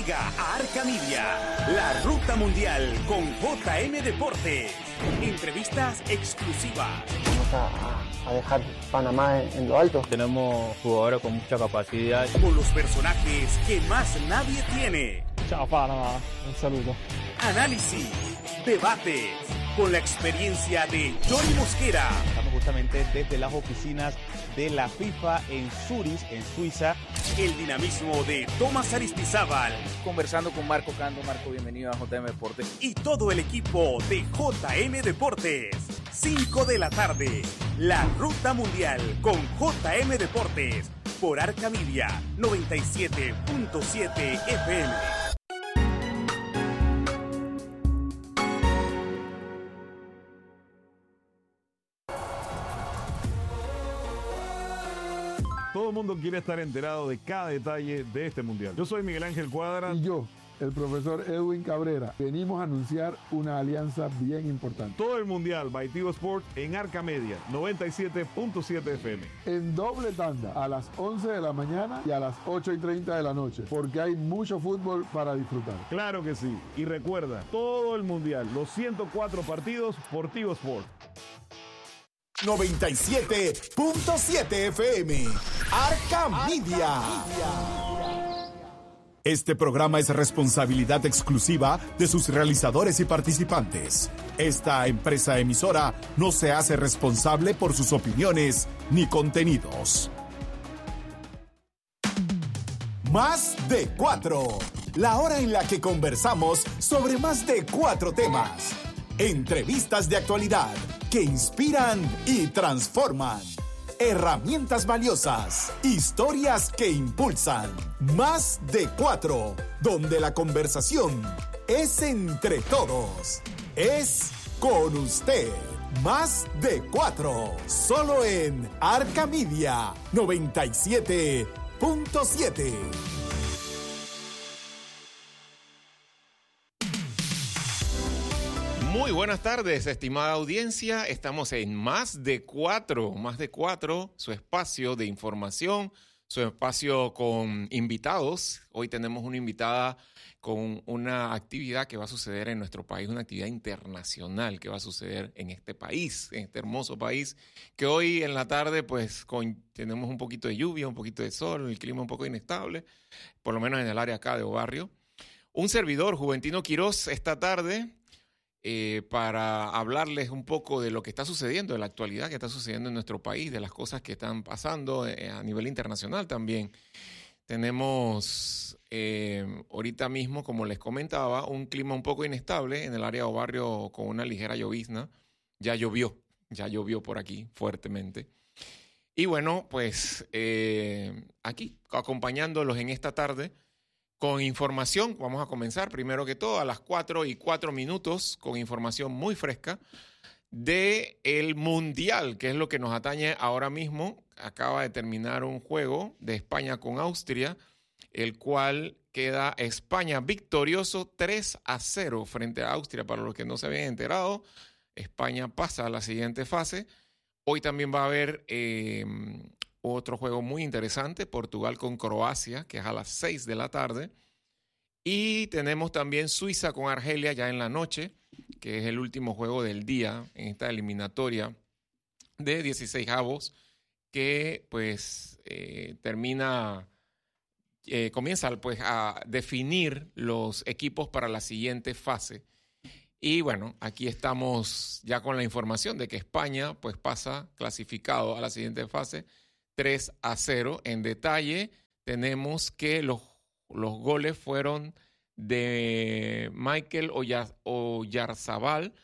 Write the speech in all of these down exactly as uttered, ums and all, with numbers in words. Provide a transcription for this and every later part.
Llega a Arca Media, la ruta mundial con J M Deportes. Entrevistas exclusivas. Vamos a, a dejar Panamá en, en lo alto. Tenemos jugadores con mucha capacidad. Con los personajes que más nadie tiene. Chao Panamá, un saludo. Análisis, debates, con la experiencia de Johnny Mosquera. Estamos justamente desde las oficinas de la FIFA en Zurich, en Suiza. El dinamismo de Tomás Aristizábal. Conversando con Marco Cando. Marco, bienvenido a J M Deportes. Y todo el equipo de J M Deportes. cinco de la tarde. La Ruta Mundial con J M Deportes. Por Arca Media noventa y siete punto siete F M. Todo el mundo quiere estar enterado de cada detalle de este mundial. Yo soy Miguel Ángel Cuadra. Y yo, el profesor Edwin Cabrera. Venimos a anunciar una alianza bien importante. Todo el mundial by Tigo Sports en Arca Media noventa y siete punto siete F M. En doble tanda, a las once de la mañana y a las ocho y treinta de la noche. Porque hay mucho fútbol para disfrutar. Claro que sí. Y recuerda, todo el mundial, los ciento cuatro partidos por Tigo Sports. noventa y siete punto siete F M. Arca Media. Este programa es responsabilidad exclusiva de sus realizadores y participantes. Esta empresa emisora no se hace responsable por sus opiniones ni contenidos. Más de cuatro. La hora en la que conversamos sobre más de cuatro temas. Entrevistas de actualidad que inspiran y transforman. Herramientas valiosas, historias que impulsan. Más de cuatro, donde la conversación es entre todos. Es con usted. Más de cuatro, solo en Arca Media noventa y siete punto siete. Muy buenas tardes, estimada audiencia. Estamos en Más de Cuatro, Más de Cuatro, su espacio de información, su espacio con invitados. Hoy tenemos una invitada con una actividad que va a suceder en nuestro país, una actividad internacional que va a suceder en este país, en este hermoso país, que hoy en la tarde pues con, tenemos un poquito de lluvia, un poquito de sol, el clima un poco inestable, por lo menos en el área acá de Obarrio. Un servidor, Juventino Quiroz, esta tarde... Eh, para hablarles un poco de lo que está sucediendo, de la actualidad que está sucediendo en nuestro país, de las cosas que están pasando eh, a nivel internacional también. Tenemos eh, ahorita mismo, como les comentaba, un clima un poco inestable en el área o barrio con una ligera llovizna. Ya llovió, ya llovió por aquí fuertemente. Y bueno, pues eh, aquí, acompañándolos en esta tarde, con información. Vamos a comenzar primero que todo a las cuatro y cuatro minutos con información muy fresca del Mundial, que es lo que nos atañe ahora mismo. Acaba de terminar un juego de España con Austria, el cual queda España victorioso tres a cero frente a Austria. Para los que no se habían enterado, España pasa a la siguiente fase. Hoy también va a haber eh, otro juego muy interesante, Portugal con Croacia, que es a las seis de la tarde. Y tenemos también Suiza con Argelia ya en la noche, que es el último juego del día en esta eliminatoria de dieciséis avos, que pues eh, termina, eh, comienza pues a definir los equipos para la siguiente fase. Y bueno, aquí estamos ya con la información de que España pues pasa clasificado a la siguiente fase tres a cero. En detalle, tenemos que los, los goles fueron de Michael Oyarzabal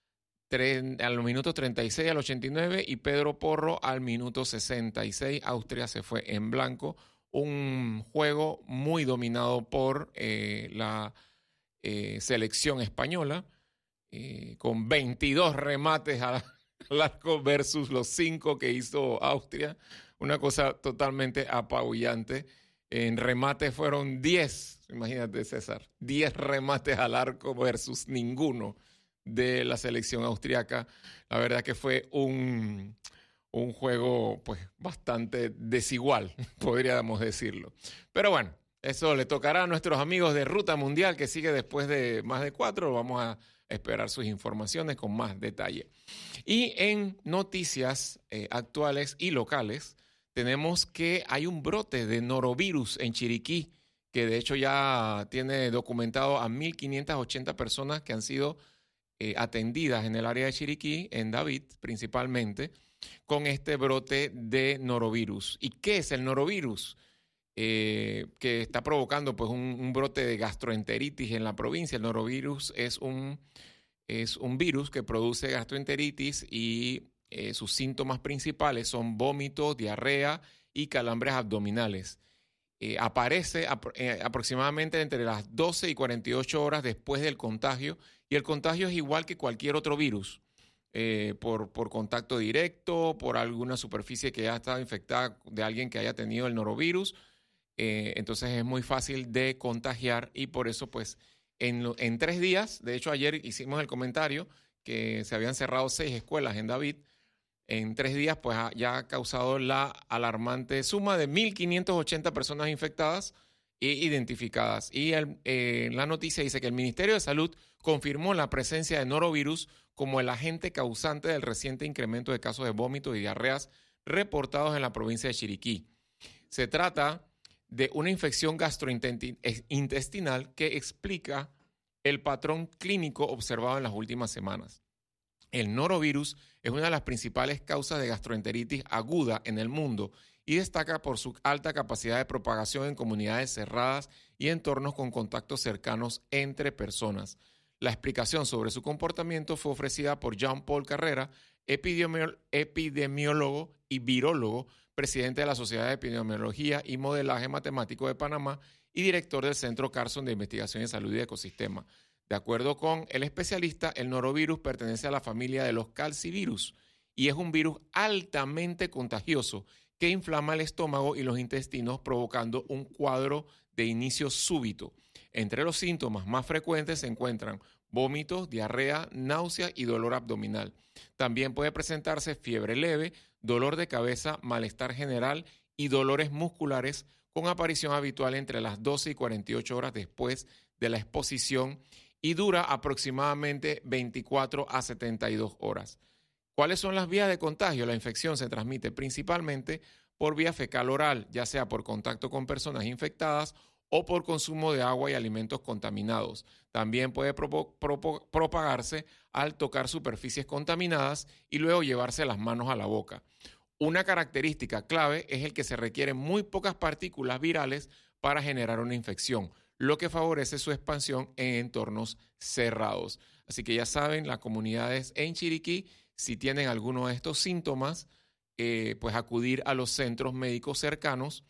al minuto treinta y seis al ochenta y nueve y Pedro Porro al minuto sesenta y seis. Austria se fue en blanco. Un juego muy dominado por eh, la eh, selección española, eh, con veintidós remates al arco versus los cinco que hizo Austria. Una cosa totalmente apabullante. En remates fueron diez, imagínate César, diez remates al arco versus ninguno de la selección austriaca. La verdad que fue un, un juego pues bastante desigual, podríamos decirlo. Pero bueno, Eso le tocará a nuestros amigos de Ruta Mundial, que sigue después de más de cuatro. Vamos a esperar sus informaciones con más detalle. Y en noticias eh, actuales y locales, tenemos que hay un brote de norovirus en Chiriquí, que de hecho ya tiene documentado a mil quinientas ochenta personas que han sido eh, atendidas en el área de Chiriquí, en David principalmente, con este brote de norovirus. ¿Y qué es el norovirus? Eh, que está provocando pues, un, un brote de gastroenteritis en la provincia. El norovirus es un, es un virus que produce gastroenteritis y eh, sus síntomas principales son vómitos, diarrea y calambres abdominales. Eh, aparece ap eh, aproximadamente entre las doce y cuarenta y ocho horas después del contagio, y el contagio es igual que cualquier otro virus, eh, por, por contacto directo, por alguna superficie que haya estado infectada de alguien que haya tenido el norovirus. Eh, entonces es muy fácil de contagiar y por eso pues en, en tres días, de hecho ayer hicimos el comentario que se habían cerrado seis escuelas en David, en tres días pues ha, ya ha causado la alarmante suma de mil quinientas ochenta personas infectadas e identificadas. Y el, eh, la noticia dice que el Ministerio de Salud confirmó la presencia de norovirus como el agente causante del reciente incremento de casos de vómitos y diarreas reportados en la provincia de Chiriquí. Se trata de una infección gastrointestinal que explica el patrón clínico observado en las últimas semanas. El norovirus es una de las principales causas de gastroenteritis aguda en el mundo y destaca por su alta capacidad de propagación en comunidades cerradas y entornos con contactos cercanos entre personas. La explicación sobre su comportamiento fue ofrecida por Jean-Paul Carrera, epidemiólogo, epidemiólogo y virólogo, presidente de la Sociedad de Epidemiología y Modelaje Matemático de Panamá y director del Centro Carson de Investigación en Salud y Ecosistema. De acuerdo con el especialista, el norovirus pertenece a la familia de los calcivirus y es un virus altamente contagioso que inflama el estómago y los intestinos, provocando un cuadro de inicio súbito. Entre los síntomas más frecuentes se encuentran vómitos, diarrea, náusea y dolor abdominal. También puede presentarse fiebre leve, dolor de cabeza, malestar general y dolores musculares, con aparición habitual entre las doce y cuarenta y ocho horas después de la exposición y dura aproximadamente veinticuatro a setenta y dos horas. ¿Cuáles son las vías de contagio? La infección se transmite principalmente por vía fecal oral, ya sea por contacto con personas infectadas o por consumo de agua y alimentos contaminados. También puede pro pro propagarse al tocar superficies contaminadas y luego llevarse las manos a la boca. Una característica clave es el que se requieren muy pocas partículas virales para generar una infección, lo que favorece su expansión en entornos cerrados. Así que ya saben, las comunidades en Chiriquí, si tienen alguno de estos síntomas, eh, pues acudir a los centros médicos cercanos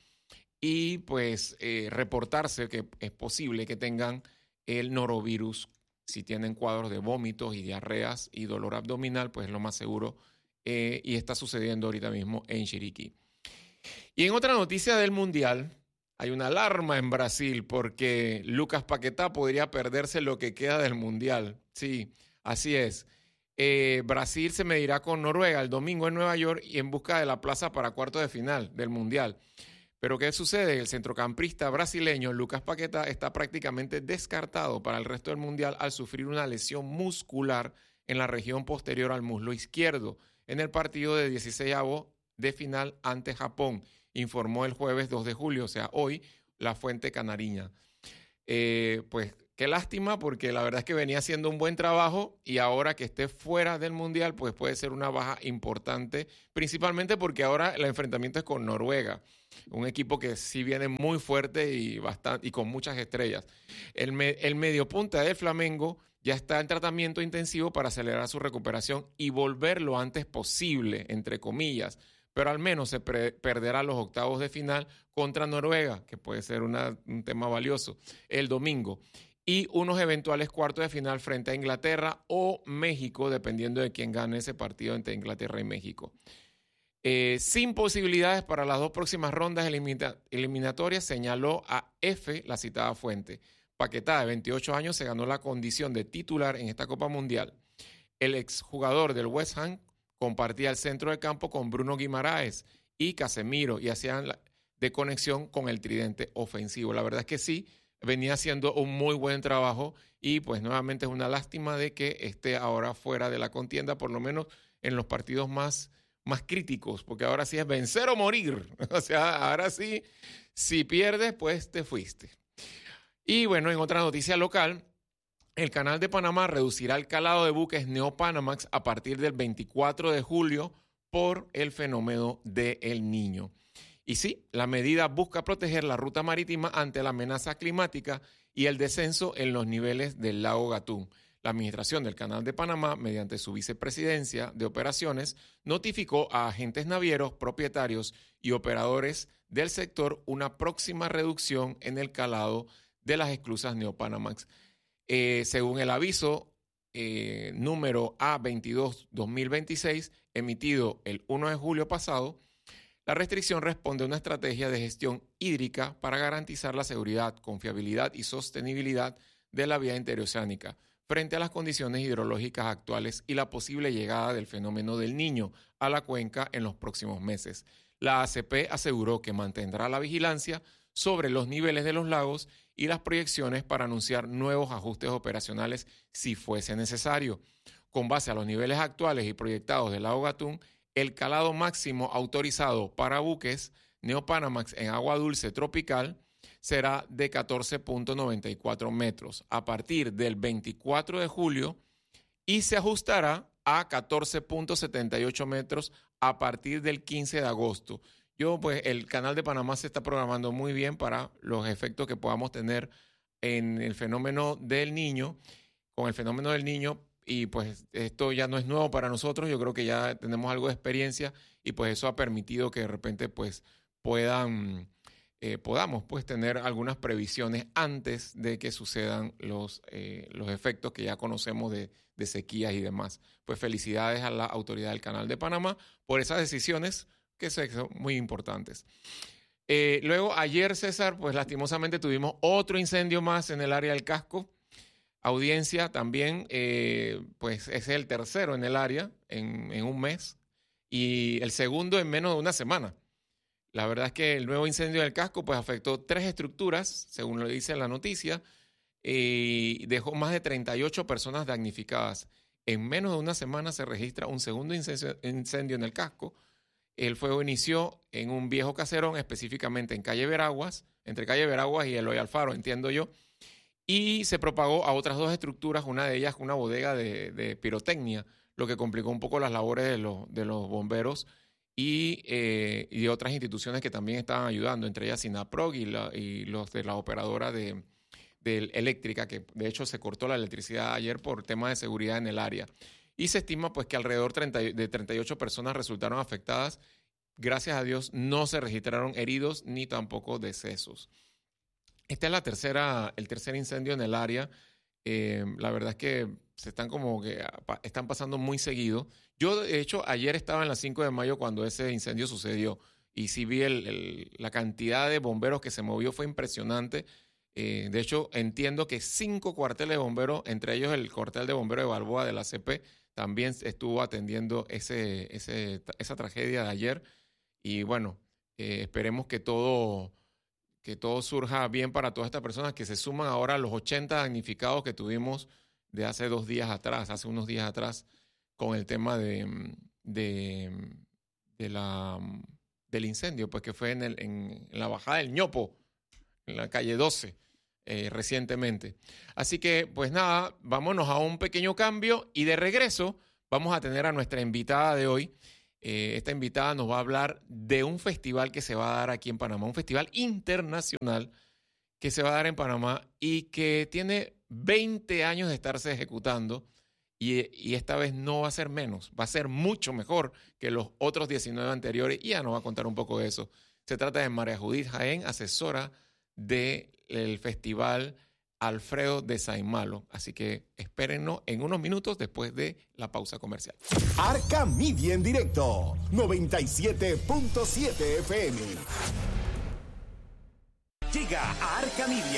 y pues eh, reportarse que es posible que tengan el norovirus. Si tienen cuadros de vómitos y diarreas y dolor abdominal, pues es lo más seguro, eh, y está sucediendo ahorita mismo en Chiriquí. Y en otra noticia del Mundial, hay una alarma en Brasil porque Lucas Paquetá podría perderse lo que queda del Mundial. Sí, así es. Eh, Brasil se medirá con Noruega el domingo en Nueva York y en busca de la plaza para cuartos de final del Mundial. Pero ¿qué sucede? El centrocampista brasileño Lucas Paquetá está prácticamente descartado para el resto del Mundial al sufrir una lesión muscular en la región posterior al muslo izquierdo en el partido de dieciseisavos de final ante Japón, informó el jueves dos de julio, o sea, hoy, la fuente canariña. Eh, pues qué lástima, porque la verdad es que venía haciendo un buen trabajo y ahora que esté fuera del Mundial, pues puede ser una baja importante, principalmente porque ahora el enfrentamiento es con Noruega, un equipo que sí viene muy fuerte y, bastante, y con muchas estrellas. El, me, el mediopunta del Flamengo ya está en tratamiento intensivo para acelerar su recuperación y volver lo antes posible, entre comillas, pero al menos se perderá los octavos de final contra Noruega, que puede ser una, un tema valioso, el domingo, y unos eventuales cuartos de final frente a Inglaterra o México, dependiendo de quién gane ese partido entre Inglaterra y México. Eh, sin posibilidades para las dos próximas rondas elimina eliminatorias, señaló a F la citada fuente. Paquetá, de veintiocho años, se ganó la condición de titular en esta Copa Mundial. El exjugador del West Ham compartía el centro del campo con Bruno Guimaraes y Casemiro y hacían la, de conexión con el tridente ofensivo. La verdad es que sí, venía haciendo un muy buen trabajo y pues nuevamente es una lástima de que esté ahora fuera de la contienda, por lo menos en los partidos más, más críticos, porque ahora sí es vencer o morir. O sea, ahora sí, si pierdes, pues te fuiste. Y bueno, en otra noticia local, el Canal de Panamá reducirá el calado de buques Neopanamax a partir del veinticuatro de julio por el fenómeno de El Niño. Y sí, la medida busca proteger la ruta marítima ante la amenaza climática y el descenso en los niveles del lago Gatún. La administración del Canal de Panamá, mediante su vicepresidencia de operaciones, notificó a agentes navieros, propietarios y operadores del sector una próxima reducción en el calado de las esclusas Neopanamax. Eh, según el aviso eh, número A veintidós guión dos mil veintiséis, emitido el primero de julio pasado, la restricción responde a una estrategia de gestión hídrica para garantizar la seguridad, confiabilidad y sostenibilidad de la vía interoceánica frente a las condiciones hidrológicas actuales y la posible llegada del fenómeno del Niño a la cuenca en los próximos meses. La A C P aseguró que mantendrá la vigilancia sobre los niveles de los lagos y las proyecciones para anunciar nuevos ajustes operacionales si fuese necesario. Con base a los niveles actuales y proyectados del lago Gatún, el calado máximo autorizado para buques Neopanamax en agua dulce tropical será de catorce punto noventa y cuatro metros a partir del veinticuatro de julio y se ajustará a catorce punto setenta y ocho metros a partir del quince de agosto. Yo, pues, el Canal de Panamá se está programando muy bien para los efectos que podamos tener en el fenómeno del Niño, con el fenómeno del Niño, y pues esto ya no es nuevo para nosotros, yo creo que ya tenemos algo de experiencia y pues eso ha permitido que de repente pues puedan, eh, podamos pues tener algunas previsiones antes de que sucedan los, eh, los efectos que ya conocemos de, de sequías y demás. Pues felicidades a la autoridad del Canal de Panamá por esas decisiones que son muy importantes. Eh, luego, ayer, César, pues lastimosamente tuvimos otro incendio más en el área del casco. Audiencia también, eh, pues es el tercero en el área en, en un mes y el segundo en menos de una semana. La verdad es que el nuevo incendio del casco pues afectó tres estructuras, según lo dice la noticia, y dejó más de treinta y ocho personas damnificadas. En menos de una semana se registra un segundo incendio, incendio en el casco. El fuego inició en un viejo caserón, específicamente en calle Veraguas, entre calle Veraguas y Eloy Alfaro, entiendo yo, y se propagó a otras dos estructuras, una de ellas una bodega de, de pirotecnia, lo que complicó un poco las labores de los, de los bomberos y, eh, y de otras instituciones que también estaban ayudando, entre ellas SINAPROG y, la, y los de la operadora de, de eléctrica, que de hecho se cortó la electricidad ayer por temas de seguridad en el área. Y se estima pues que alrededor de treinta y ocho personas resultaron afectadas. Gracias a Dios no se registraron heridos ni tampoco decesos. Esta es la tercera, el tercer incendio en el área. Eh, la verdad es que se están como que están pasando muy seguido. Yo, de hecho, ayer estaba en la cinco de mayo cuando ese incendio sucedió y sí vi el, el, la cantidad de bomberos que se movió, fue impresionante. Eh, de hecho, entiendo que cinco cuarteles de bomberos, entre ellos el cuartel de bomberos de Balboa de la C P, también estuvo atendiendo ese, ese, esa tragedia de ayer. Y bueno, eh, esperemos que todo, que todo surja bien para todas estas personas que se suman ahora a los ochenta damnificados que tuvimos de hace dos días atrás, hace unos días atrás, con el tema de, de, de la, del incendio, pues que fue en, el, en, en la bajada del Ñopo, en la calle doce. Eh, recientemente. Así que, pues nada, vámonos a un pequeño cambio y de regreso vamos a tener a nuestra invitada de hoy. Eh, esta invitada nos va a hablar de un festival que se va a dar aquí en Panamá, un festival internacional que se va a dar en Panamá y que tiene veinte años de estarse ejecutando y, y esta vez no va a ser menos, va a ser mucho mejor que los otros diecinueve anteriores y ya nos va a contar un poco de eso. Se trata de María Judith Jaén, asesora de el Festival Alfredo de Saimalo. Así que espérennos en unos minutos después de la pausa comercial. Arca Media en directo, noventa y siete punto siete F M. Llega a Arca Media.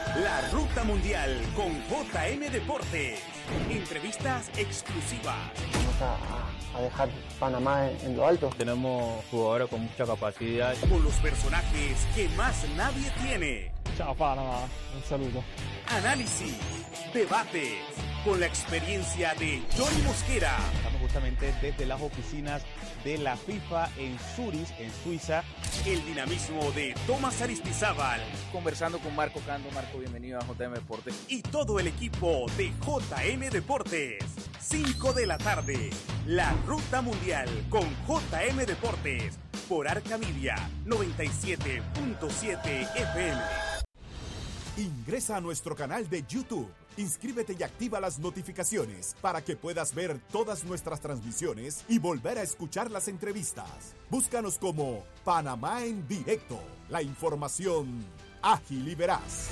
La Ruta Mundial con J M Deportes. Entrevistas exclusivas. Vamos a, a dejar Panamá en, en lo alto. Tenemos jugadores con mucha capacidad. Con los personajes que más nadie tiene. Ciao Panama, un saludo. Análisis, debates, con la experiencia de Johnny Mosquera. Estamos justamente desde las oficinas de la FIFA en Zurich, en Suiza. El dinamismo de Tomás Aristizábal. Conversando con Marco Cando. Marco, bienvenido a J M Deportes. Y todo el equipo de J M Deportes. cinco de la tarde. La Ruta Mundial con J M Deportes. Por Arca Media noventa y siete punto siete F M. Ingresa a nuestro canal de YouTube, inscríbete y activa las notificaciones para que puedas ver todas nuestras transmisiones y volver a escuchar las entrevistas. Búscanos como Panamá en Directo, la información ágil y veraz.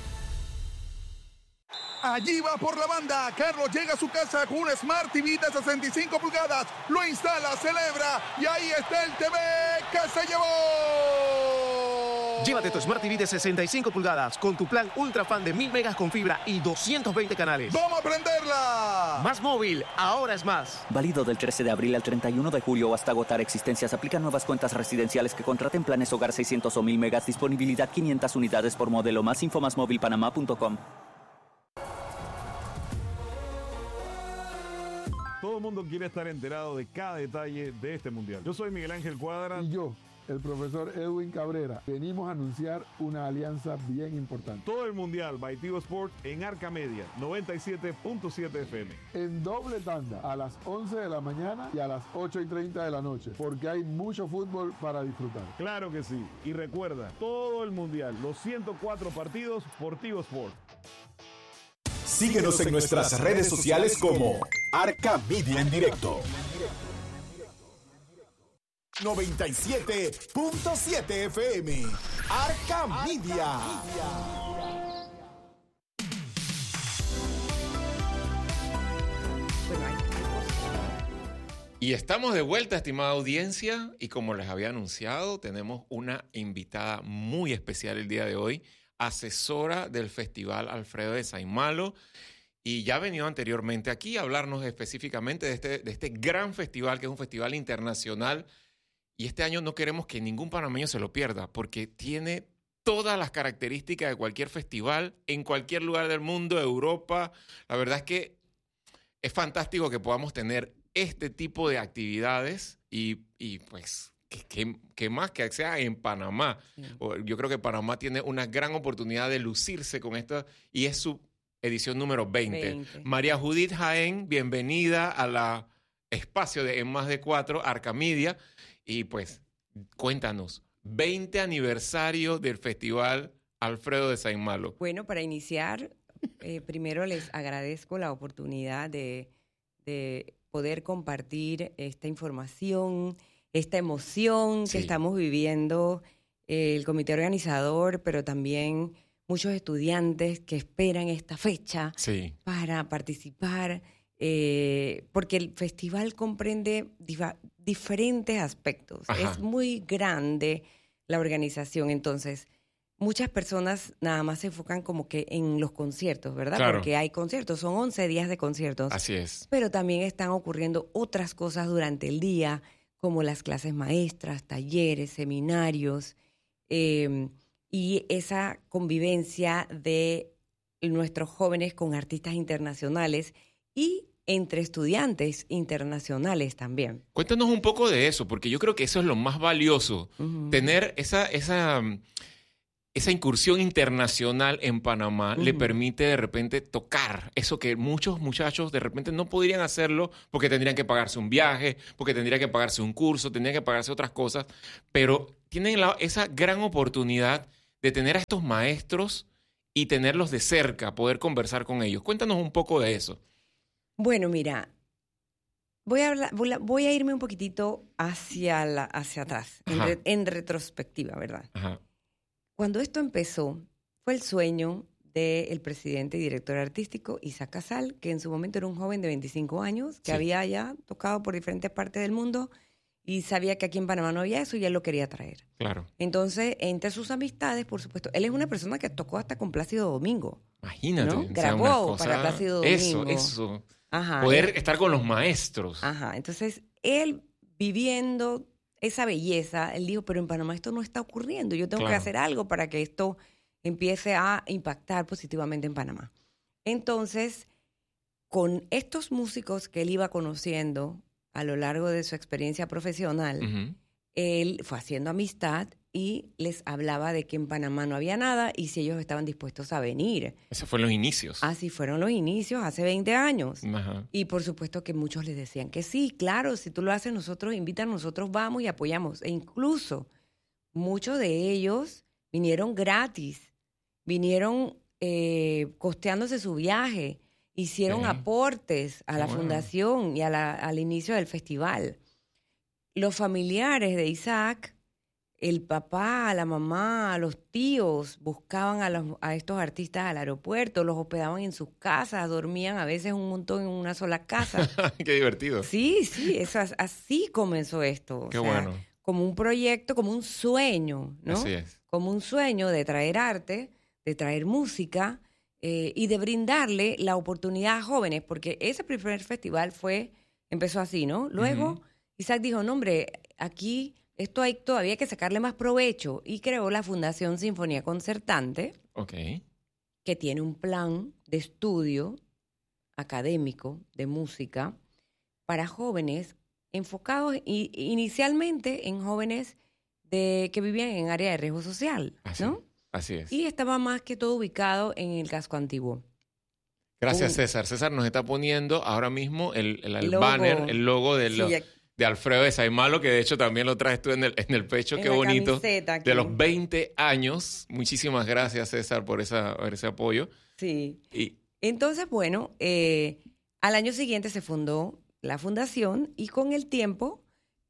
Allí va por la banda. Carlos llega a su casa con un Smart T V de sesenta y cinco pulgadas. Lo instala, celebra y ahí está el T V que se llevó. Llévate tu Smart T V de sesenta y cinco pulgadas con tu plan Ultra Fan de mil megas con fibra y doscientos veinte canales. ¡Vamos a prenderla! Más móvil, ahora es más. Válido del trece de abril al treinta y uno de julio hasta agotar existencias. Aplican nuevas cuentas residenciales que contraten planes hogar seiscientos o mil megas. Disponibilidad quinientas unidades por modelo. Más info más móvil panamá punto com. Todo el mundo quiere estar enterado de cada detalle de este mundial. Yo soy Miguel Ángel Cuadra. Y yo, el profesor Edwin Cabrera. Venimos a anunciar una alianza bien importante. Todo el mundial by Tigo Sport en Arca Media noventa y siete punto siete F M. En doble tanda, a las once de la mañana y a las ocho y treinta de la noche, porque hay mucho fútbol para disfrutar. Claro que sí. Y recuerda, todo el mundial, los ciento cuatro partidos por Tigo Sport. Síguenos en nuestras redes sociales como Arca Media en Directo. noventa y siete punto siete F M. Arca Media. Y estamos de vuelta, estimada audiencia, y como les había anunciado, tenemos una invitada muy especial el día de hoy, asesora del Festival Alfredo de Saint-Malo, y ya ha venido anteriormente aquí a hablarnos específicamente de este, de este gran festival, que es un festival internacional, y este año no queremos que ningún panameño se lo pierda, porque tiene todas las características de cualquier festival, en cualquier lugar del mundo, Europa. La verdad es que es fantástico que podamos tener este tipo de actividades y, y pues... Que, que más que sea en Panamá. Sí. Yo creo que Panamá tiene una gran oportunidad de lucirse con esta y es su edición número veinte. veinte. María Judith Jaén, bienvenida a la espacio de En Más de Cuatro, Arca Media. Y pues, cuéntanos, veinte aniversario del Festival Alfredo de Saint-Malo. Bueno, para iniciar, eh, primero les agradezco la oportunidad de, de poder compartir esta información, esta emoción sí. que estamos viviendo, eh, el comité organizador, pero también muchos estudiantes que esperan esta fecha sí. para participar, eh, porque el festival comprende diva- diferentes aspectos. Ajá. Es muy grande la organización, entonces muchas personas nada más se enfocan como que en los conciertos, ¿verdad? Claro. Porque hay conciertos, son once días de conciertos. Así es. Pero también están ocurriendo otras cosas durante el día, como las clases maestras, talleres, seminarios, eh, y esa convivencia de nuestros jóvenes con artistas internacionales y entre estudiantes internacionales también. Cuéntanos un poco de eso, porque yo creo que eso es lo más valioso, uh-huh. tener esa... esa Esa incursión internacional en Panamá uh-huh. le permite de repente tocar eso que muchos muchachos de repente no podrían hacerlo porque tendrían que pagarse un viaje, porque tendrían que pagarse un curso, tendrían que pagarse otras cosas, pero tienen la, esa gran oportunidad de tener a estos maestros y tenerlos de cerca, poder conversar con ellos. Cuéntanos un poco de eso. Bueno, mira, voy a, hablar, voy a irme un poquitito hacia, la, hacia atrás, en, re, en retrospectiva, ¿verdad? Ajá. Cuando esto empezó, fue el sueño del presidente y director artístico Isaac Casal, que en su momento era un joven de veinticinco años, que sí. había ya tocado por diferentes partes del mundo y sabía que aquí en Panamá no había eso y él lo quería traer. Claro. Entonces, entre sus amistades, por supuesto, él es una persona que tocó hasta con Plácido Domingo. Imagínate. ¿no? O sea, Grabó una cosa- para Plácido Domingo. Eso, eso. Ajá. Poder él- estar con los maestros. Ajá. Entonces, él viviendo esa belleza, él dijo, pero en Panamá esto no está ocurriendo. Yo tengo que Claro. hacer algo para que esto empiece a impactar positivamente en Panamá. Entonces, con estos músicos que él iba conociendo a lo largo de su experiencia profesional, Ujú. él fue haciendo amistad y les hablaba de que en Panamá no había nada y si ellos estaban dispuestos a venir. Esos fueron los inicios. Así fueron los inicios, hace veinte años. Ajá. Y por supuesto que muchos les decían que sí, claro, si tú lo haces nosotros, invitan, nosotros vamos y apoyamos. E incluso muchos de ellos vinieron gratis, vinieron eh, costeándose su viaje, hicieron Sí. aportes a la Bueno. fundación y a la- al inicio del festival. Los familiares de Isaac, el papá, la mamá, los tíos, buscaban a, los, a estos artistas al aeropuerto, los hospedaban en sus casas, dormían a veces un montón en una sola casa. Qué divertido. Sí, sí, eso, es- así comenzó esto. Qué o sea, bueno. Como un proyecto, como un sueño, ¿no? Así es. Como un sueño de traer arte, de traer música eh, y de brindarle la oportunidad a jóvenes, porque ese primer festival fue, empezó así, ¿no? Luego Ujú. Isaac dijo, no, hombre, aquí esto hay todavía que sacarle más provecho y creó la Fundación Sinfonía Concertante, Ok. que tiene un plan de estudio académico de música para jóvenes enfocados i- inicialmente en jóvenes de, que vivían en área de riesgo social, Así, ¿no? así es. Y estaba más que todo ubicado en el casco antiguo. Gracias, Un- César. César nos está poniendo ahora mismo el, el, el Logo. banner, el logo de, Sí, lo- ya- de Alfredo de Saimalo, que de hecho también lo traes tú en el, en el pecho. En Qué la bonito. camiseta aquí. De los veinte años. Muchísimas gracias, César, por, esa, por ese apoyo. Sí. Y Entonces, bueno, eh, al año siguiente se fundó la fundación y con el tiempo,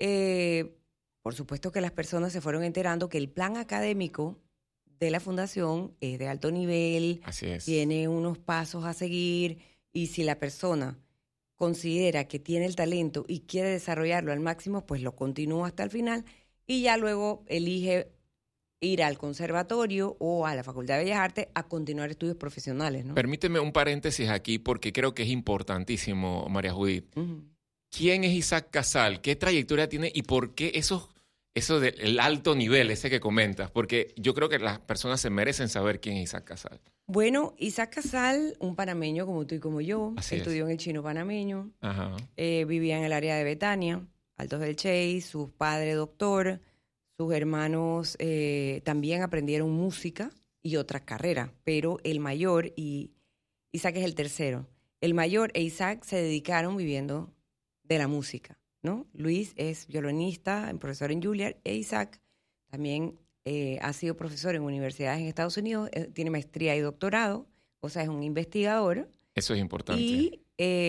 eh, por supuesto que las personas se fueron enterando que el plan académico de la fundación es de alto nivel, Así es. tiene unos pasos a seguir y si la persona considera que tiene el talento y quiere desarrollarlo al máximo, pues lo continúa hasta el final y ya luego elige ir al conservatorio o a la Facultad de Bellas Artes a continuar estudios profesionales, ¿no? permíteme un paréntesis aquí porque creo que es importantísimo, María Judith. Ujú. ¿Quién es Isaac Casal? ¿Qué trayectoria tiene y por qué esos, eso del alto nivel, ese que comentas? Porque yo creo que las personas se merecen saber quién es Isaac Casal. Bueno, Isaac Casal, un panameño como tú y como yo, Así es. estudió en el chino panameño, Ajá. eh, vivía en el área de Betania, Altos del Chey, su padre doctor, sus hermanos eh, también aprendieron música y otras carreras, pero el mayor y Isaac es el tercero. El mayor e Isaac se dedicaron viviendo de la música, ¿no? Luis es violinista, profesor en Juilliard, e Isaac también eh, ha sido profesor en universidades en Estados Unidos, eh, tiene maestría y doctorado, o sea, es un investigador Eso es importante. y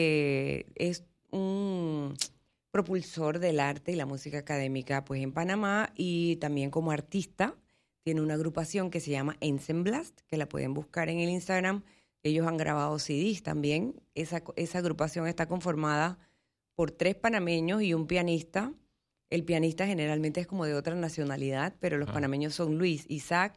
eh, es un propulsor del arte y la música académica pues en Panamá y también como artista. Tiene una agrupación que se llama Ensemblast, que la pueden buscar en el Instagram. Ellos han grabado C Ds también. Esa, esa agrupación está conformada por tres panameños y un pianista. El pianista generalmente es como de otra nacionalidad, pero los Ah. panameños son Luis, Isaac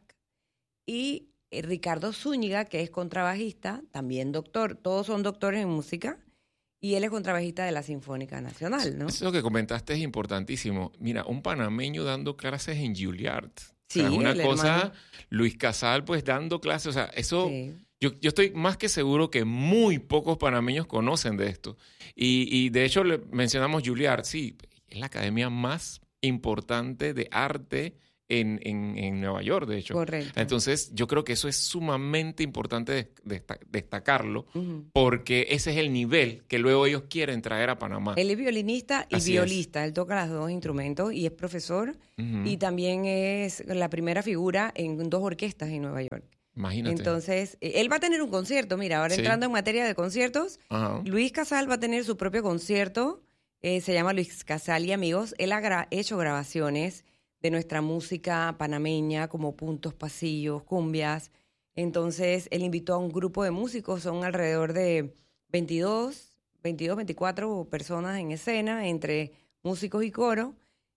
y eh, Ricardo Zúñiga, que es contrabajista, también doctor. Todos son doctores en música y él es contrabajista de la Sinfónica Nacional, ¿no? Eso que comentaste es importantísimo. Mira, un panameño dando clases en Juilliard. Sí, o sea, es una el cosa, hermano. Luis Casal pues dando clases, o sea, eso... Sí. Yo, yo estoy más que seguro que muy pocos panameños conocen de esto. Y, y de hecho le mencionamos Juilliard, sí, es la academia más importante de arte en, en, en Nueva York, de hecho. Correcto. Entonces, yo creo que eso es sumamente importante des- desta- destacarlo, Ujú. porque ese es el nivel que luego ellos quieren traer a Panamá. Él es violinista y Así violista. Él toca los dos instrumentos y es profesor Ujú. y también es la primera figura en dos orquestas en Nueva York. Imagínate. Entonces, eh, él va a tener un concierto. Mira, ahora Sí. entrando en materia de conciertos, Ajá. Luis Casal va a tener su propio concierto. eh, se llama Luis Casal y Amigos. Él ha gra- hecho grabaciones de nuestra música panameña como puntos, pasillos, cumbias. Entonces, él invitó a un grupo de músicos. Son alrededor de veintidós, veintidós, veinticuatro personas en escena, entre músicos y coro.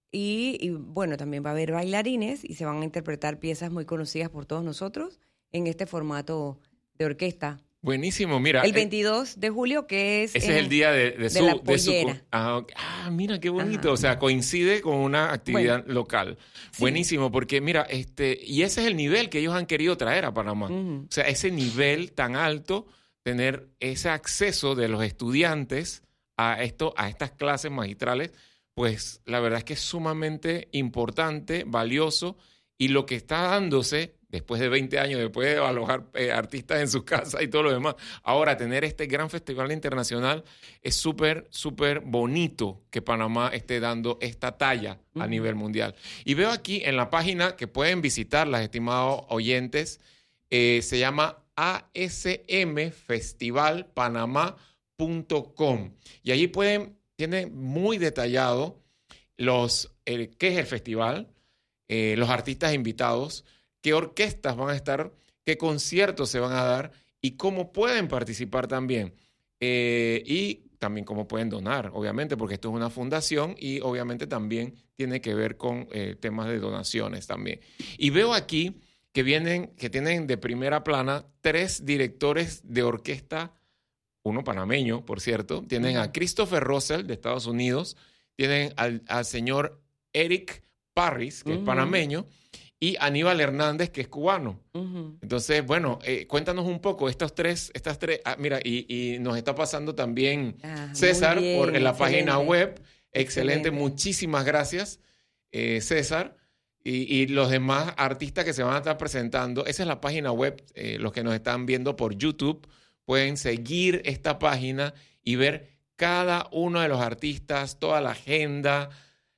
Y, y bueno, también va a haber bailarines y se van a interpretar piezas muy conocidas por todos nosotros en este formato de orquesta. Buenísimo, mira. El veintidós de julio, que es... Ese en, es el día de, de, de su... la de su pollera. ah, ah, mira, qué bonito. Ajá. O sea, coincide con una actividad Bueno, local. sí. Buenísimo, porque mira, este y ese es el nivel que ellos han querido traer a Panamá. Uh-huh. O sea, ese nivel tan alto, tener ese acceso de los estudiantes a, esto, a estas clases magistrales, pues la verdad es que es sumamente importante, valioso, y lo que está dándose después de veinte años, después de alojar eh, artistas en sus casas y todo lo demás, ahora tener este gran festival internacional es súper, súper bonito que Panamá esté dando esta talla uh-huh. a nivel mundial. Y veo aquí en la página que pueden visitar, las estimados oyentes, eh, se llama a s m festival panamá punto com y allí pueden, tiene muy detallado los, eh, qué es el festival, eh, los artistas invitados, qué orquestas van a estar, qué conciertos se van a dar y cómo pueden participar también. Eh, y también cómo pueden donar, obviamente, porque esto es una fundación y obviamente también tiene que ver con eh, temas de donaciones también. Y veo aquí que vienen, que tienen de primera plana tres directores de orquesta, uno panameño, por cierto. Tienen uh-huh. a Christopher Russell de Estados Unidos, tienen al, al señor Eric Parris, que uh-huh. es panameño, y Aníbal Hernández, que es cubano. Uh-huh. Entonces, bueno, eh, cuéntanos un poco estos tres, estas tres, ah, mira, y, y nos está pasando también ah, César bien, por en la excelente. página web. Excelente, excelente. Muchísimas gracias, eh, César. Y, y los demás artistas que se van a estar presentando, esa es la página web, eh, los que nos están viendo por YouTube, pueden seguir esta página y ver cada uno de los artistas, toda la agenda,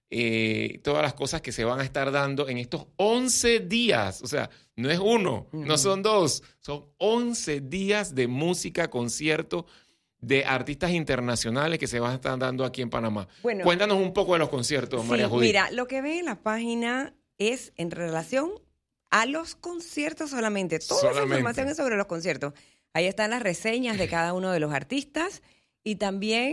Eh, todas las cosas que se van a estar dando en estos once días. O sea, no es uno, uh-huh. no son dos, son once días de música, concierto de artistas internacionales que se van a estar dando aquí en Panamá. Bueno, cuéntanos un poco de los conciertos, sí, María Judith. Mira, lo que ven en la página es en relación a los conciertos solamente. Toda solamente. esa información es sobre los conciertos. Ahí están las reseñas de cada uno de los artistas y también...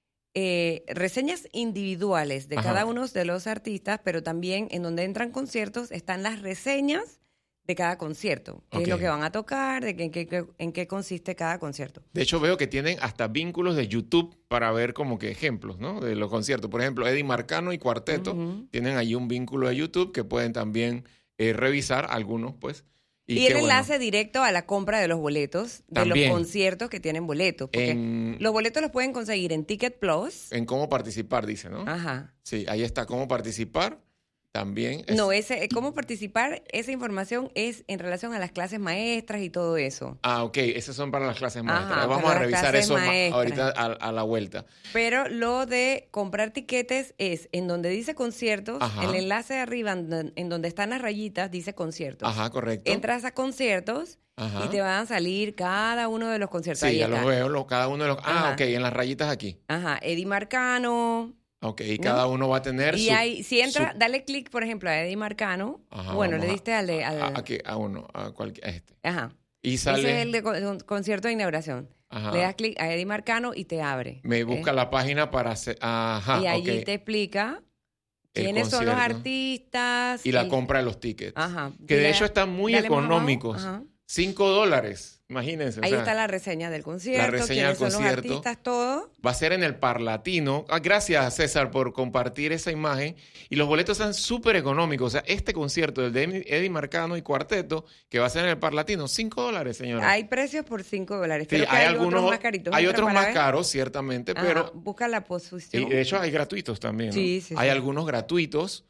Eh, reseñas individuales de Ajá. cada uno de los artistas, pero también en donde entran conciertos están las reseñas de cada concierto, qué okay. es lo que van a tocar, de qué, en, qué, en qué consiste cada concierto. De hecho, veo que tienen hasta vínculos de YouTube para ver como que ejemplos, ¿no? De los conciertos. Por ejemplo, Eddie Marcano y Cuarteto uh-huh. tienen ahí un vínculo de YouTube que pueden también eh, revisar algunos, pues. Y, y el enlace bueno. directo a la compra de los boletos, de También. los conciertos que tienen boletos. Porque en, los boletos los pueden conseguir en Ticket Plus. En cómo participar, dice, ¿no? Ajá. Sí, ahí está cómo participar. También. Es... No, ese cómo participar, esa información es en relación a las clases maestras y todo eso. Ah, ok. Esas son para las clases maestras. Ajá, Vamos a revisar eso maestras. ahorita a, a la vuelta. Pero lo de comprar tiquetes es en donde dice conciertos, Ajá. el enlace de arriba en, en donde están las rayitas dice conciertos. Ajá, correcto. Entras a conciertos Ajá. y te van a salir cada uno de los conciertos. Sí, Ahí ya los veo, lo, cada uno de los... Ah, Ajá. ok, en las rayitas aquí. Ajá, Eddie Marcano... Ok, y cada ¿no? uno va a tener y su... Y si entra, su... dale clic, por ejemplo, a Eddie Marcano. Ajá, bueno, le diste a, al de... Al... A, aquí, a uno, a, cualquier, a este. Ajá. Y sale... Ese es el de con, concierto de inauguración. Ajá. Le das clic a Eddie Marcano y te abre. Me busca eh. la página para hacer... Ajá, Y allí okay. te explica quiénes son los artistas. Y la compra de los tickets. Ajá. Que Dile, de hecho están muy económicos. Ajá. Cinco dólares. Imagínense. Ahí o sea, está la reseña del concierto, la reseña del concierto, son los artistas, todo. Va a ser en el Parlatino. Ah, gracias, César, por compartir esa imagen. Y los boletos están súper económicos. O sea, este concierto, el de Eddie Marcano y Cuarteto, que va a ser en el Parlatino, cinco dólares, señora. Hay precios por cinco dólares. Sí, Creo que hay, hay algunos otros más caritos. Hay otros más ver. caros, ciertamente, Ajá, pero... busca la posición. Y de hecho, hay gratuitos también, ¿no? Sí, sí, Hay sí. algunos gratuitos.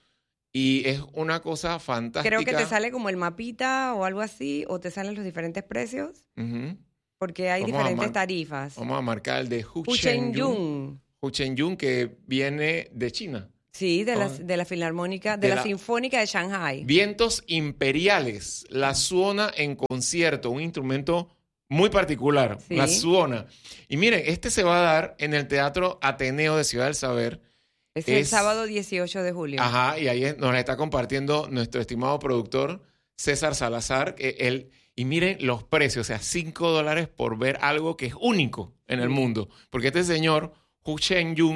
Y es una cosa fantástica. Creo que te sale como el mapita o algo así, o te salen los diferentes precios. Uh-huh. Porque hay vamos diferentes mar- tarifas. Vamos a marcar el de Hu Chen-Yun. Hu Chen-Yun, que viene de China. Sí, de, oh. la, de la Filarmónica, de, de la, la Sinfónica de Shanghai. Vientos Imperiales, la suona en concierto, un instrumento muy particular, ¿sí? La suona. Y miren, este se va a dar en el Teatro Ateneo de Ciudad del Saber. Es, es el sábado dieciocho de julio. Ajá, y ahí nos la está compartiendo nuestro estimado productor César Salazar. Que él, y miren los precios, o sea, cinco dólares por ver algo que es único en el mundo. Porque este señor, Hu Chen-Yun,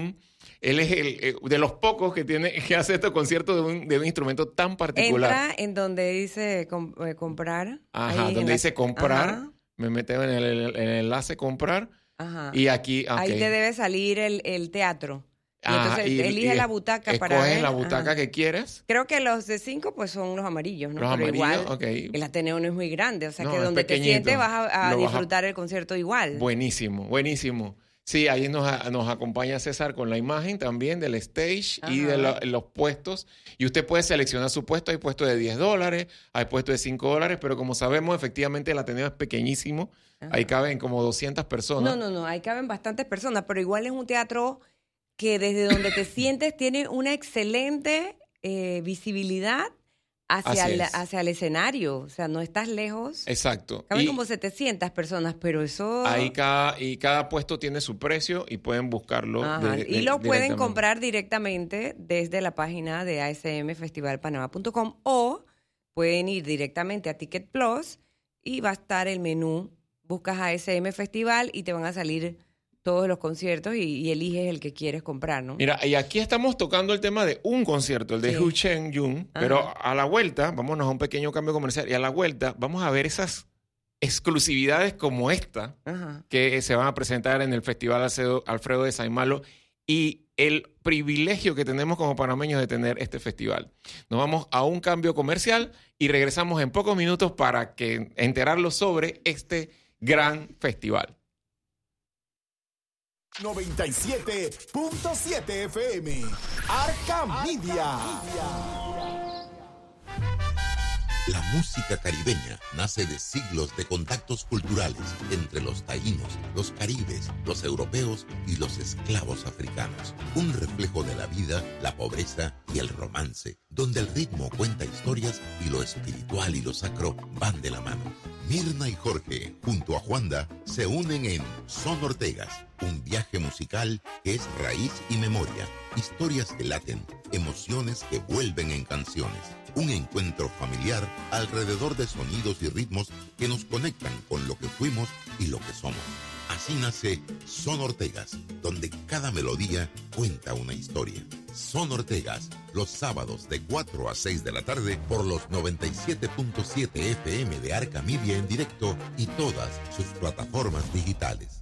Él es el, eh, de los pocos que tiene que hace estos conciertos de un, de un instrumento tan particular. Entra en donde dice com, eh, comprar. Ajá, donde dice la... comprar. Ajá. Me meto en el, el, el enlace comprar. Ajá. Y aquí, okay. Ahí te debe salir el, el teatro. Y entonces ah, y, elige y la butaca para ver. Escoges la butaca Ajá. que quieres. Creo que los de cinco pues son los amarillos, ¿no? Los Pero amarillos, igual, okay. el Ateneo no es muy grande, o sea no, que donde te sientes vas a, a disfrutar vas a... el concierto igual. Buenísimo, buenísimo. Sí, ahí nos, nos acompaña César con la imagen también del stage Ajá. y de lo, los puestos. Y usted puede seleccionar su puesto. Hay puestos de diez dólares, hay puestos de cinco dólares, pero como sabemos, efectivamente el Ateneo es pequeñísimo. Ajá. Ahí caben como doscientas personas. No, no, no, ahí caben bastantes personas, pero igual es un teatro que desde donde te sientes tiene una excelente eh, visibilidad hacia el, hacia el escenario. O sea, no estás lejos. Exacto. Caben y como setecientas personas, pero eso... Ahí cada, y cada puesto tiene su precio y pueden buscarlo. De, de, y lo pueden comprar directamente desde la página de a s m festival panamá punto com o pueden ir directamente a Ticket Plus y va a estar el menú. Buscas A S M Festival y te van a salir todos los conciertos y, y eliges el que quieres comprar, ¿no? Mira, y aquí estamos tocando el tema de un concierto, el de sí. Hu Chen Yun, pero a la vuelta, vámonos a un pequeño cambio comercial, y a la vuelta vamos a ver esas exclusividades como esta Ajá. que se van a presentar en el Festival Alfredo de Saimalo y el privilegio que tenemos como panameños de tener este festival. Nos vamos a un cambio comercial y regresamos en pocos minutos para que enterarlos sobre este gran festival. noventa y siete punto siete F M, Arca Media. La música caribeña nace de siglos de contactos culturales entre los taínos, los caribes, los europeos y los esclavos africanos. Un reflejo de la vida, la pobreza y el romance, donde el ritmo cuenta historias y lo espiritual y lo sacro van de la mano. Mirna y Jorge, junto a Juanda, se unen en Son Ortegas, un viaje musical que es raíz y memoria, historias que laten, emociones que vuelven en canciones. Un encuentro familiar alrededor de sonidos y ritmos que nos conectan con lo que fuimos y lo que somos. Así nace Son Ortegas, donde cada melodía cuenta una historia. Son Ortegas, los sábados de cuatro a seis de la tarde por los noventa y siete punto siete F M de Arca Media en directo y todas sus plataformas digitales.